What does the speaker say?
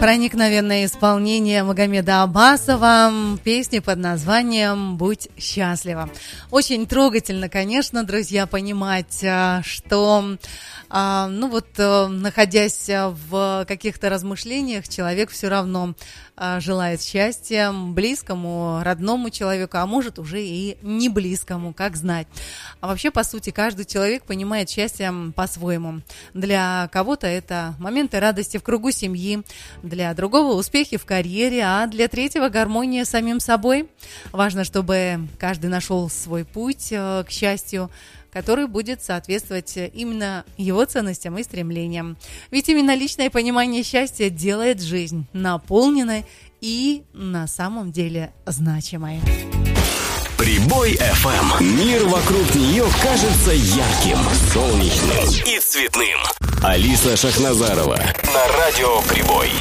Проникновенное исполнение Магомеда Аббасова песни под названием «Будь счастлива». Очень трогательно, конечно, друзья, понимать, что, находясь в каких-то размышлениях, человек все равно желает счастья близкому, родному человеку, а может уже и не близкому, как знать. А вообще, по сути, каждый человек понимает счастье по-своему. Для кого-то это моменты радости в кругу семьи, для другого успехи в карьере, а для третьего гармония с самим собой. Важно, чтобы каждый нашел свой путь к счастью, который будет соответствовать именно его ценностям и стремлениям. Ведь именно личное понимание счастья делает жизнь наполненной и на самом деле значимой. Прибой FM. Мир вокруг нее кажется ярким, солнечным и цветным. Алиса Шахназарова на радио Прибой.